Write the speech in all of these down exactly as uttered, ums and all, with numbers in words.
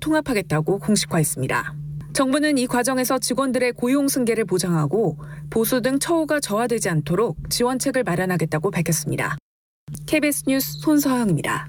통합하겠다고 공식화했습니다. 정부는 이 과정에서 직원들의 고용 승계를 보장하고 보수 등 처우가 저하되지 않도록 지원책을 마련하겠다고 밝혔습니다. 케이비에스 뉴스 손서영입니다.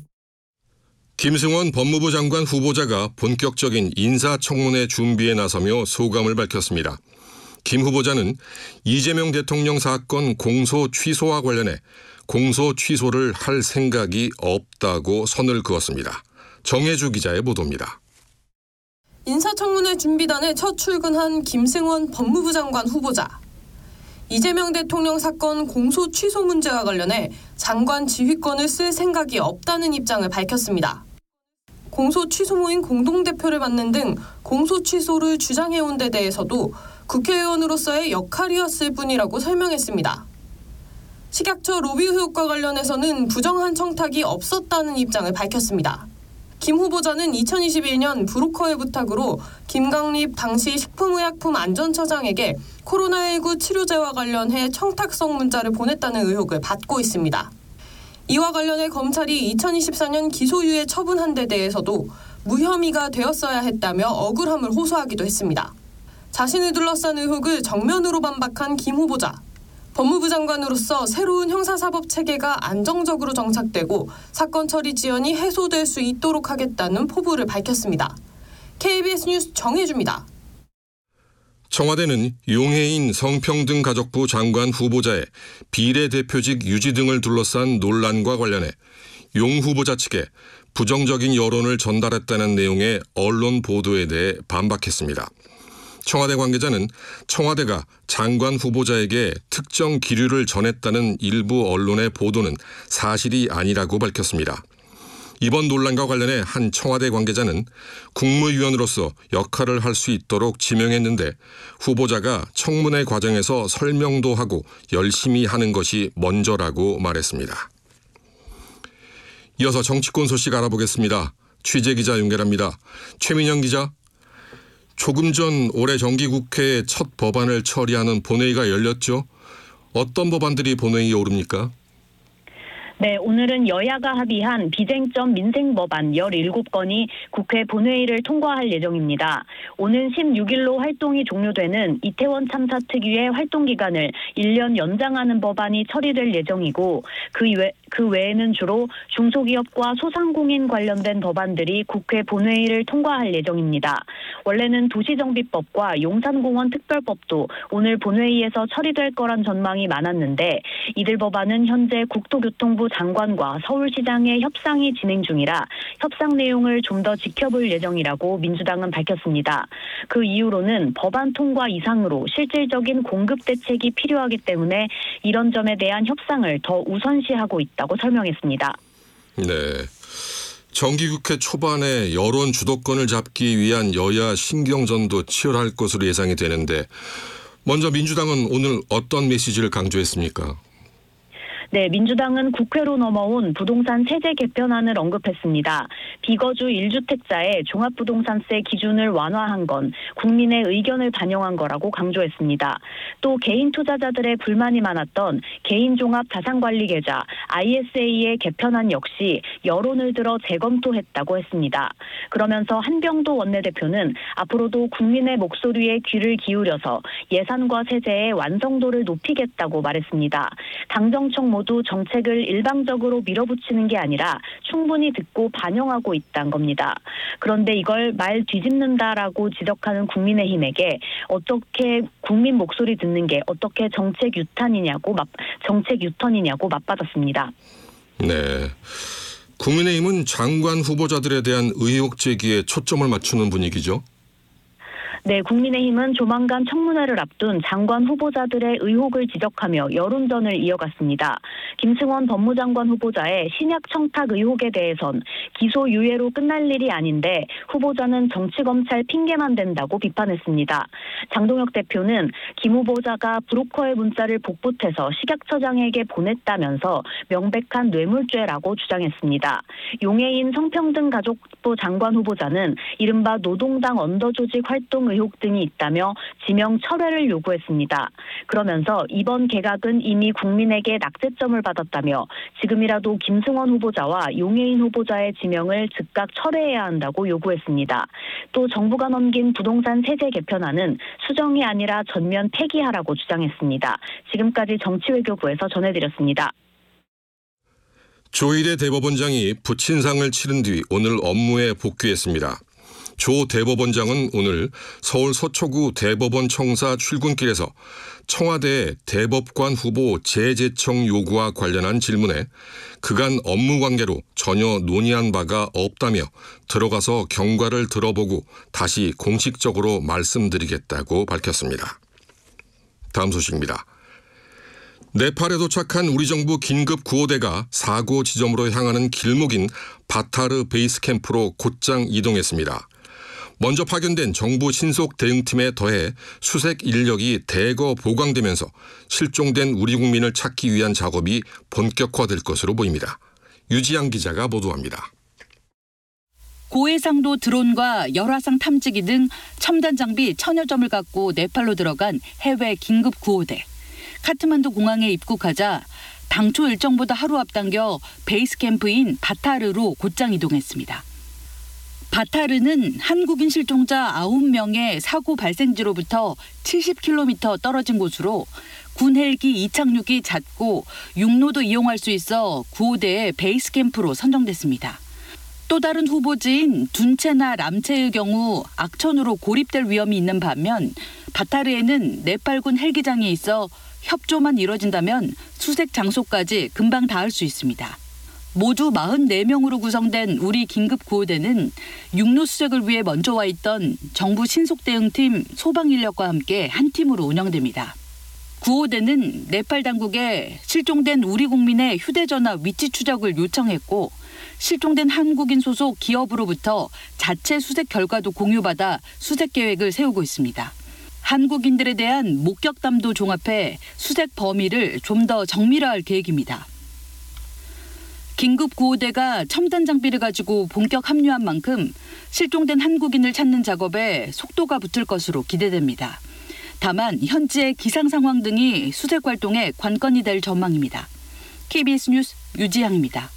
김승원 법무부 장관 후보자가 본격적인 인사청문회 준비에 나서며 소감을 밝혔습니다. 김 후보자는 이재명 대통령 사건 공소 취소와 관련해 공소 취소를 할 생각이 없다고 선을 그었습니다. 정혜주 기자의 보도입니다. 인사청문회 준비단에 첫 출근한 김승원 법무부 장관 후보자. 이재명 대통령 사건 공소 취소 문제와 관련해 장관 지휘권을 쓸 생각이 없다는 입장을 밝혔습니다. 공소 취소 모임 공동대표를 맡는 등 공소 취소를 주장해온 데 대해서도 국회의원으로서의 역할이었을 뿐이라고 설명했습니다. 식약처 로비 의혹과 관련해서는 부정한 청탁이 없었다는 입장을 밝혔습니다. 김 후보자는 이천이십일 년 브로커의 부탁으로 김강립 당시 식품의약품안전처장에게 코로나십구 치료제와 관련해 청탁성 문자를 보냈다는 의혹을 받고 있습니다. 이와 관련해 검찰이 이천이십사 년 기소유예 처분한 데 대해서도 무혐의가 되었어야 했다며 억울함을 호소하기도 했습니다. 자신을 둘러싼 의혹을 정면으로 반박한 김 후보자. 법무부 장관으로서 새로운 형사사법 체계가 안정적으로 정착되고 사건 처리 지연이 해소될 수 있도록 하겠다는 포부를 밝혔습니다. 케이비에스 뉴스 정혜주입니다. 청와대는 용해인 성평등가족부 장관 후보자의 비례대표직 유지 등을 둘러싼 논란과 관련해 용 후보자 측에 부정적인 여론을 전달했다는 내용의 언론 보도에 대해 반박했습니다. 청와대 관계자는 청와대가 장관 후보자에게 특정 기류를 전했다는 일부 언론의 보도는 사실이 아니라고 밝혔습니다. 이번 논란과 관련해 한 청와대 관계자는 국무위원으로서 역할을 할 수 있도록 지명했는데 후보자가 청문회 과정에서 설명도 하고 열심히 하는 것이 먼저라고 말했습니다. 이어서 정치권 소식 알아보겠습니다. 취재기자 연결합니다. 최민영 기자. 조금 전 올해 정기국회에 첫 법안을 처리하는 본회의가 열렸죠. 어떤 법안들이 본회의에 오릅니까? 네, 오늘은 여야가 합의한 비쟁점 민생법안 열일곱 건이 국회 본회의를 통과할 예정입니다. 오는 십육 일로 활동이 종료되는 이태원 참사 특유의 활동 기간을 일 년 연장하는 법안이 처리될 예정이고 그, 외, 그 외에는 주로 중소기업과 소상공인 관련된 법안들이 국회 본회의를 통과할 예정입니다. 원래는 도시정비법과 용산공원 특별법도 오늘 본회의에서 처리될 거란 전망이 많았는데 이들 법안은 현재 국토교통부 장관과 서울시장의 협상이 진행 중이라 협상 내용을 좀 더 지켜볼 예정이라고 민주당은 밝혔습니다. 그 이유로는 법안 통과 이상으로 실질적인 공급 대책이 필요하기 때문에 이런 점에 대한 협상을 더 우선시하고 있다고 설명했습니다. 네. 정기국회 초반에 여론 주도권을 잡기 위한 여야 신경전도 치열할 것으로 예상이 되는데 먼저 민주당은 오늘 어떤 메시지를 강조했습니까? 네, 민주당은 국회로 넘어온 부동산 세제 개편안을 언급했습니다. 비거주 일 주택자의 종합부동산세 기준을 완화한 건 국민의 의견을 반영한 거라고 강조했습니다. 또 개인 투자자들의 불만이 많았던 개인종합자산관리계좌 아이에스에이의 개편안 역시 여론을 들어 재검토했다고 했습니다. 그러면서 한병도 원내대표는 앞으로도 국민의 목소리에 귀를 기울여서 예산과 세제의 완성도를 높이겠다고 말했습니다. 당정청 모두 정책을 일방적으로 밀어붙이는 게 아니라 충분히 듣고 반영하고 있다는 겁니다. 그런데 이걸 말 뒤집는다라고 지적하는 국민의힘에게 어떻게 국민 목소리 듣는 게 어떻게 정책 유탄이냐고 맞, 정책 유턴이냐고 맞받았습니다. 네. 국민의힘은 장관 후보자들에 대한 의혹 제기에 초점을 맞추는 분위기죠. 네, 국민의힘은 조만간 청문회를 앞둔 장관 후보자들의 의혹을 지적하며 여론전을 이어갔습니다. 김승원 법무장관 후보자의 신약 청탁 의혹에 대해선 기소유예로 끝날 일이 아닌데 후보자는 정치검찰 핑계만 댄다고 비판했습니다. 장동혁 대표는 김 후보자가 브로커의 문자를 복붙해서 식약처장에게 보냈다면서 명백한 뇌물죄라고 주장했습니다. 용해인 성평등가족 통상자원부장관 장관 후보자는 이른바 노동당 언더조직 활동 의혹 등이 있다며 지명 철회를 요구했습니다. 그러면서 이번 개각은 이미 국민에게 낙제점을 받았다며 지금이라도 김승원 후보자와 용해인 후보자의 지명을 즉각 철회해야 한다고 요구했습니다. 또 정부가 넘긴 부동산 세제 개편안은 수정이 아니라 전면 폐기하라고 주장했습니다. 지금까지 정치외교부에서 전해드렸습니다. 조일의 대법원장이 부친상을 치른 뒤 오늘 업무에 복귀했습니다. 조 대법원장은 오늘 서울 서초구 대법원 청사 출근길에서 청와대 대법관 후보 재제청 요구와 관련한 질문에 그간 업무 관계로 전혀 논의한 바가 없다며 들어가서 경과를 들어보고 다시 공식적으로 말씀드리겠다고 밝혔습니다. 다음 소식입니다. 네팔에 도착한 우리 정부 긴급 구호대가 사고 지점으로 향하는 길목인 바타르 베이스 캠프로 곧장 이동했습니다. 먼저 파견된 정부 신속 대응팀에 더해 수색 인력이 대거 보강되면서 실종된 우리 국민을 찾기 위한 작업이 본격화될 것으로 보입니다. 유지양 기자가 보도합니다. 고해상도 드론과 열화상 탐지기 등 첨단 장비 천여 점을 갖고 네팔로 들어간 해외 긴급 구호대. 카트만두 공항에 입국하자 당초 일정보다 하루 앞당겨 베이스 캠프인 바타르로 곧장 이동했습니다. 바타르는 한국인 실종자 아홉 명의 사고 발생지로부터 칠십 킬로미터 떨어진 곳으로 군 헬기 이착륙이 잦고 육로도 이용할 수 있어 구호대의 베이스 캠프로 선정됐습니다. 또 다른 후보지인 둔체나 람체의 경우 악천후로 고립될 위험이 있는 반면 바타르에는 네팔군 헬기장이 있어 협조만 이뤄진다면 수색 장소까지 금방 닿을 수 있습니다. 모두 사십사 명으로 구성된 우리 긴급구호대는 육로 수색을 위해 먼저 와 있던 정부 신속대응팀 소방인력과 함께 한 팀으로 운영됩니다. 구호대는 네팔 당국에 실종된 우리 국민의 휴대전화 위치 추적을 요청했고 실종된 한국인 소속 기업으로부터 자체 수색 결과도 공유받아 수색 계획을 세우고 있습니다. 한국인들에 대한 목격담도 종합해 수색 범위를 좀 더 정밀화할 계획입니다. 긴급구호대가 첨단 장비를 가지고 본격 합류한 만큼 실종된 한국인을 찾는 작업에 속도가 붙을 것으로 기대됩니다. 다만 현지의 기상 상황 등이 수색 활동의 관건이 될 전망입니다. 케이비에스 뉴스 유지양입니다.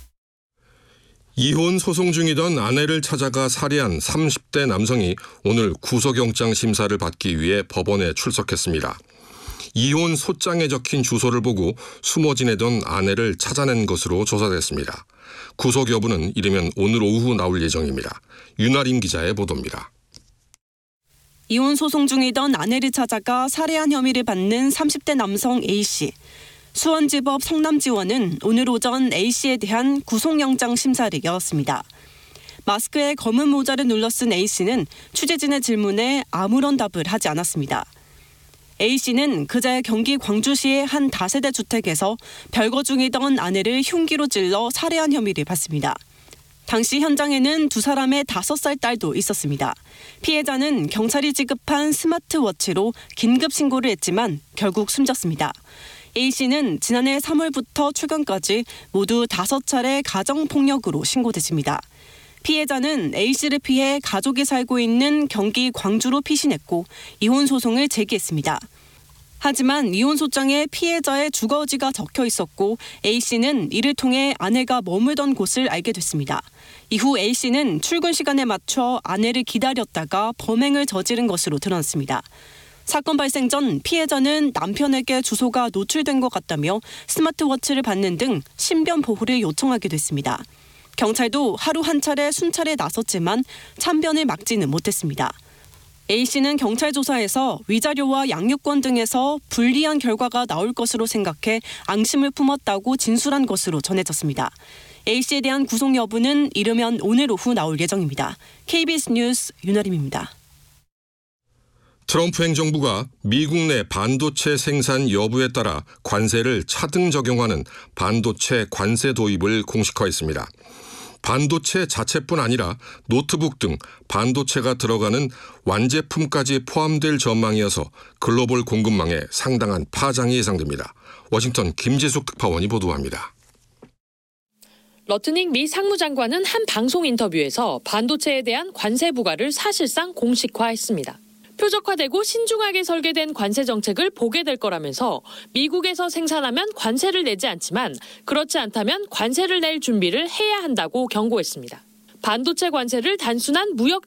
이혼 소송 중이던 아내를 찾아가 살해한 삼십 대 남성이 오늘 구속영장 심사를 받기 위해 법원에 출석했습니다. 이혼 소장에 적힌 주소를 보고 숨어 지내던 아내를 찾아낸 것으로 조사됐습니다. 구속 여부는 이르면 오늘 오후 나올 예정입니다. 윤아림 기자의 보도입니다. 이혼 소송 중이던 아내를 찾아가 살해한 혐의를 받는 삼십 대 남성 A씨. 수원지법 성남지원은 오늘 오전 A씨에 대한 구속영장 심사를 열었습니다. 마스크에 검은 모자를 눌러쓴 A씨는 취재진의 질문에 아무런 답을 하지 않았습니다. A씨는 그제 경기 광주시의 한 다세대 주택에서 별거 중이던 아내를 흉기로 찔러 살해한 혐의를 받습니다. 당시 현장에는 두 사람의 다섯 살 딸도 있었습니다. 피해자는 경찰이 지급한 스마트워치로 긴급 신고를 했지만 결국 숨졌습니다. A씨는 지난해 삼월부터 최근까지 모두 다섯 차례 가정폭력으로 신고됐습니다. 피해자는 A씨를 피해 가족이 살고 있는 경기 광주로 피신했고 이혼 소송을 제기했습니다. 하지만 이혼 소장에 피해자의 주거지가 적혀 있었고 A씨는 이를 통해 아내가 머물던 곳을 알게 됐습니다. 이후 A씨는 출근 시간에 맞춰 아내를 기다렸다가 범행을 저지른 것으로 드러났습니다. 사건 발생 전 피해자는 남편에게 주소가 노출된 것 같다며 스마트워치를 받는 등 신변 보호를 요청하게 됐습니다. 경찰도 하루 한 차례 순찰에 나섰지만 참변을 막지는 못했습니다. A씨는 경찰 조사에서 위자료와 양육권 등에서 불리한 결과가 나올 것으로 생각해 앙심을 품었다고 진술한 것으로 전해졌습니다. A씨에 대한 구속 여부는 이르면 오늘 오후 나올 예정입니다. 케이비에스 뉴스 윤아림입니다. 트럼프 행정부가 미국 내 반도체 생산 여부에 따라 관세를 차등 적용하는 반도체 관세 도입을 공식화했습니다. 반도체 자체뿐 아니라 노트북 등 반도체가 들어가는 완제품까지 포함될 전망이어서 글로벌 공급망에 상당한 파장이 예상됩니다. 워싱턴 김지숙 특파원이 보도합니다. 러트닉 미 상무장관은 한 방송 인터뷰에서 반도체에 대한 관세 부과를 사실상 공식화했습니다. 표적화되고 신중하게 설계된 관세 정책을 보게 될 거라면서 미국에서 생산하면 관세를 내지 않지만 그렇지 않다면 관세를 낼 준비를 해야 한다고 경고했습니다. 반도체 관세를 단순한 무역